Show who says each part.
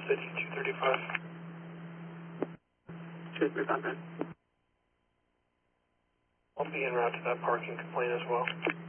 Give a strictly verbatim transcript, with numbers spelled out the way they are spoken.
Speaker 1: City two thirty-five.
Speaker 2: two thirty-five, man.
Speaker 1: I'll be en route to that parking complaint as well.